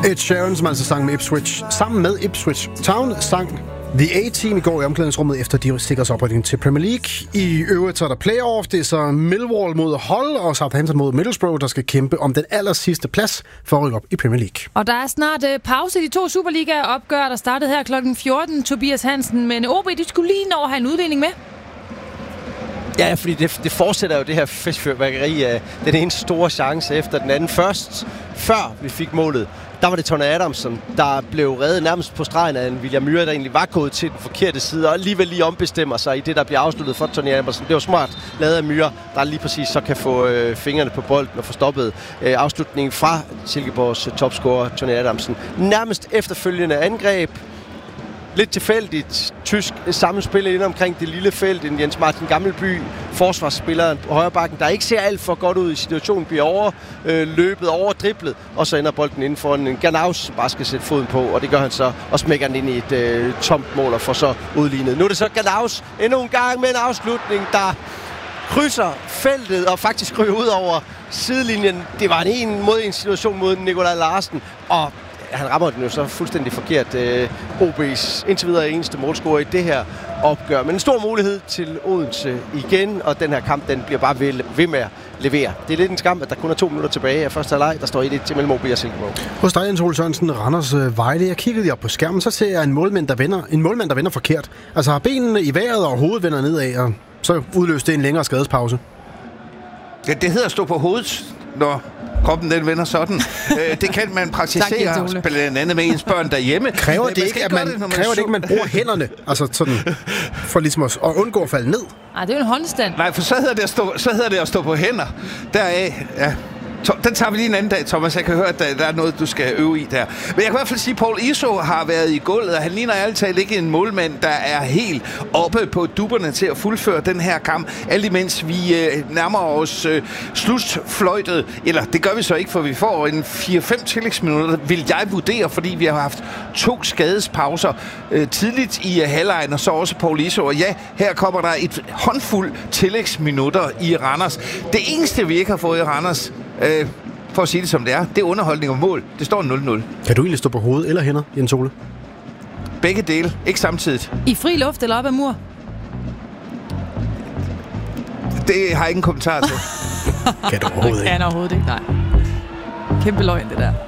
Ed Sheeran, som altså sang med Ipswich. Sammen med Ipswich Town sang The A-Team i går i omklædningsrummet, efter de sikrede oprykning til Premier League. I øvrigt så er der playoff. Det er så Millwall mod Hull og Southampton mod Middlesbrough, der skal kæmpe om den allersidste plads for at rykke op i Premier League. Og der er snart pause i de 2 Superliga-opgør, der startede her kl. 14. Tobias Hansen, men OB, de skulle lige nå at have en uddeling med. Ja, fordi det fortsætter jo det her festfyrværkeri af den ene store chance efter den anden. Først, før vi fik målet, der var det Tony Adamson, der blev reddet nærmest på stregen af en William Myhre, der egentlig var gået til den forkerte side, og alligevel lige ombestemmer sig i det, der bliver afsluttet for Tony Adamson. Det var smart lavet af Myhre, der lige præcis så kan få fingrene på bolden og få stoppet afslutningen fra Silkeborgs topscorer Tony Adamson. Nærmest efterfølgende angreb. Lidt tilfældigt tysk sammenspil ind omkring det lille felt. En Jens Martin Gammelby, forsvarsspilleren på højre bakken, der ikke ser alt for godt ud i situationen, bliver overløbet, overdriblet, og så ender bolden inden for en Ganaus, som bare skal sætte foden på, og det gør han så, og smækker den ind i et tomt mål og får så udlignet. Nu er det så Ganaus endnu en gang med en afslutning, der krydser feltet og faktisk ryger ud over sidelinjen. Det var en mod en situation mod Nikolaj Larsen, og han rammer den jo så fuldstændig forkert. OB's indtil videre eneste målscorer i det her opgør. Men en stor mulighed til Odense igen, og den her kamp, den bliver bare ved med at levere. Det er lidt en skam, at der kun er 2 minutter tilbage af første halvleg. Der står 1-1 til mellem OB og Silkeborg. Hos dig, Jens Ole Sørensen, Randers Vejle. Jeg kiggede lige op på skærmen, så ser jeg en målmand, der vender forkert. Altså har benene i vejret, og hovedet vender nedad, og så udløste det en længere skadespause. Ja, det hedder at stå på hovedet, når kroppen den vender sådan. Det kan man praktisere blandt andet med ens børn derhjemme. Kræver det ikke, at man bruger hænderne, altså sådan, for ligesom at undgå at falde ned? Nej, det er jo en håndstand. Nej, for så hedder det at stå på hænder. Deraf, ja. Den tager vi lige en anden dag, Thomas. Jeg kan høre, at der er noget, du skal øve i der. Men jeg kan i hvert fald sige, at Paul Iso har været i gulvet, og han ligner ærligt talt ikke en målmand, der er helt oppe på dupperne til at fuldføre den her kamp. Alt imens vi nærmer os slutfløjtet, eller det gør vi så ikke, for vi får en 4-5 tillægsminutter, vil jeg vurdere, fordi vi har haft 2 skadespauser tidligt i halvlejen, og så også Paul Iso. Og ja, her kommer der et håndfuld tillægsminutter i Randers. Det eneste, vi ikke har fået i Randers, for at sige det som det er underholdning og mål. Det står 0-0. Kan du egentlig stå på hovedet eller hænder, Jens Ole? Begge dele, ikke samtidig. I fri luft eller op ad mur? Det har jeg ingen kommentar til. Kan du overhovedet ikke? Kan overhovedet ikke, nej. Kæmpe løgn, det der.